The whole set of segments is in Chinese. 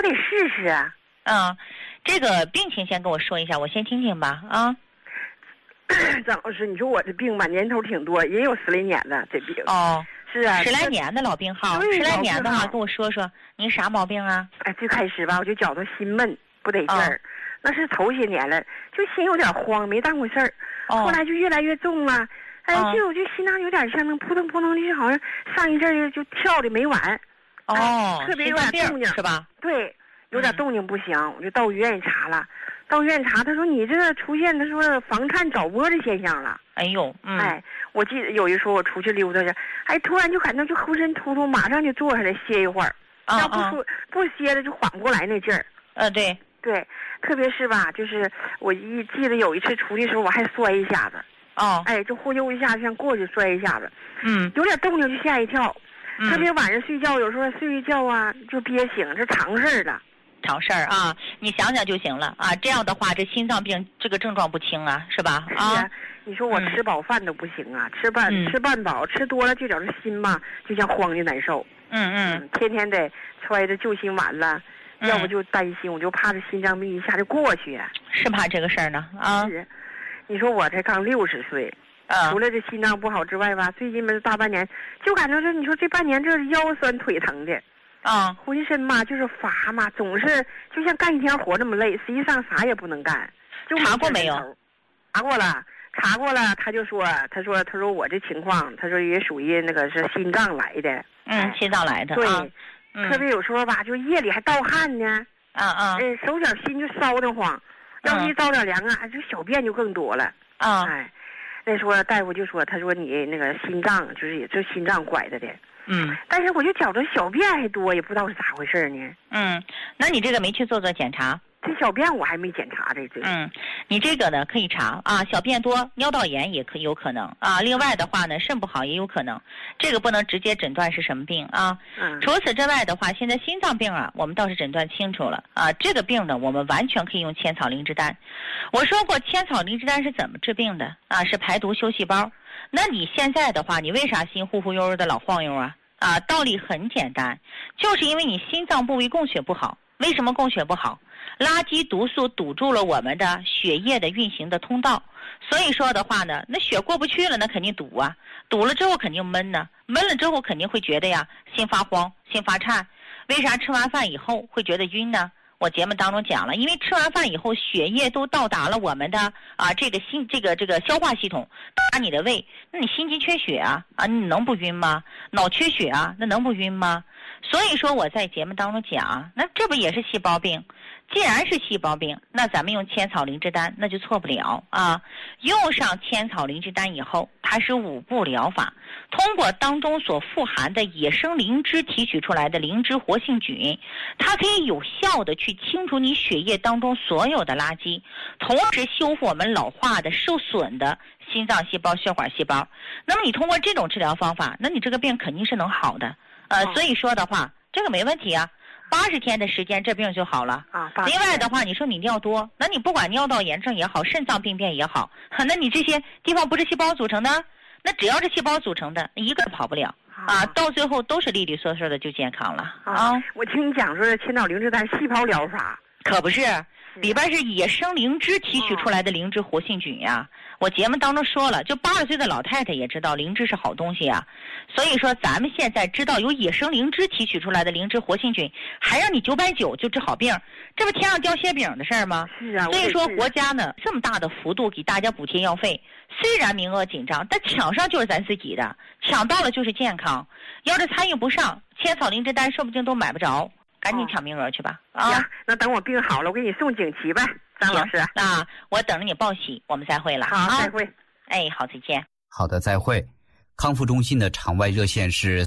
得试试啊。 这个病情先跟我说一下，我先听听吧啊。 张老师，你说我这病吧，年头挺多，也有10来年了，这病。 哦， 是啊 ，10来年的老病号，10来年的话，跟我说说您啥毛病啊？ 最开始吧，我就觉得心闷不得劲儿，那是头些年了，就心有点慌，没当回事儿。后来就越来越重了，我就心脏有点像那扑腾扑腾的，就好像上一阵就跳的没完。特别有点动静是吧？ 对，有点动静不行，我就到医院查了。到医院查，他说你这出现他说房颤早搏的现象了。 哎呦， 我记得有一说我出去溜达去，突然就感到就浑身突突，马上就坐下来歇一会儿，要不歇了就缓不过来那劲儿。 对， 特别是吧，就是我记得有一次出去的时候我还摔一下子。就忽悠一下像过去摔一下子。有点动静就吓一跳。特别晚上睡觉，有时候睡一觉啊就憋醒，这常事儿了。 常事儿啊，你想想就行了啊。这样的话，这心脏病这个症状不轻啊，是吧？ 你说我吃饱饭都不行啊，吃半饱，吃多了就觉着心嘛，就像慌的难受。天天得揣着救心丸了，要不就担心，我就怕这心脏病一下就过去。 是怕这个事儿呢啊？ 是，你说我才刚60岁。除了这心脏不好之外吧，最近这大半年就感觉这，你说这半年这腰酸腿疼的。浑身嘛就是乏嘛，总是就像干一天活那么累，实际上啥也不能干。 查过没有？ 查过了，他说我这情况，他说也属于那个是心脏来的。 心脏来的。 对，特别有时候吧，就夜里还盗汗呢。手脚心就烧得慌，要是一着点凉啊，这小便就更多了。那时候大夫就说，他说你那个心脏就是也就心脏拐着的。但是我就觉着小便还多，也不知道是咋回事呢。 那你这个没去做检查？ 这小便我还没检查这。 你这个呢可以查啊，小便多，尿道炎也有可能啊。另外的话呢，肾不好也有可能，这个不能直接诊断是什么病啊。除此之外的话，现在心脏病啊，我们倒是诊断清楚了啊。这个病呢，我们完全可以用千草灵芝丹。我说过，千草灵芝丹是怎么治病的啊？是排毒修细胞。那你现在的话，你为啥心忽忽悠悠的老晃悠啊？道理很简单，就是因为你心脏部位供血不好。为什么供血不好？垃圾毒素堵住了我们的血液的运行的通道，所以说的话呢，那血过不去了，那肯定堵啊，堵了之后肯定闷呢，闷了之后肯定会觉得呀心发慌、心发颤。为啥吃完饭以后会觉得晕呢？我节目当中讲了，因为吃完饭以后血液都到达了我们的这个消化系统，到达你的胃，那你心肌缺血啊，你能不晕吗？脑缺血啊，那能不晕吗？所以说我在节目当中讲，那这不也是细胞病？既然是细胞病，那咱们用千草灵芝丹那就错不了啊。用上千草灵芝丹以后，它是5步疗法，通过当中所富含的野生灵芝提取出来的灵芝活性菌，它可以有效的去清除你血液当中所有的垃圾，同时修复我们老化的受损的心脏细胞、血管细胞。那么你通过这种治疗方法，那你这个病肯定是能好的。所以说的话，这个没问题啊，80天的时间这病就好了。另外的话，你说你尿多，那你不管尿道炎症也好，肾脏病变也好，那你这些地方不是细胞组成的，那只要是细胞组成的，一个跑不了到最后都是利利索索的就健康了我听你讲说的千草灵芝丹细胞疗法， 可不是，里边是野生灵芝提取出来的灵芝活性菌呀。我节目当中说了，就80岁的老太太也知道灵芝是好东西啊。所以说咱们现在知道有野生灵芝提取出来的灵芝活性菌，还让你990就治好病，这不天上掉馅饼的事儿吗？ 是啊。 所以说国家呢这么大的幅度给大家补贴药费，虽然名额紧张，但抢上就是咱自己的，抢到了就是健康。要是参与不上，千草灵芝丹说不定都买不着，赶紧抢名额去吧。 那等我病好了，我给你送锦旗呗，张老师。 那我等着你报喜，我们再会了。 好，再会。 好，再见。 好的，再会。康复中心的场外热线是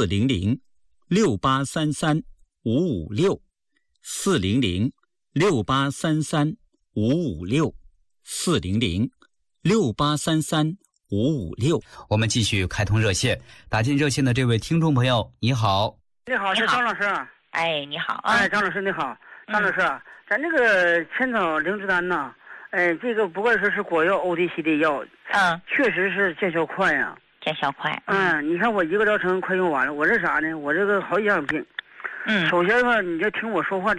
400-683-556，400-683-556。我们继续开通热线，打进热线的这位听众朋友，你好。 你好，是张老师。 你好张老师你好。张老师，咱这个千草灵芝丹呢，这个不过是果药 OTC 的药，确实是见效快呀。 见效快。 你看我一个疗程快用完了，我这啥呢？我这个好几样病。首先吧，你就听我说话。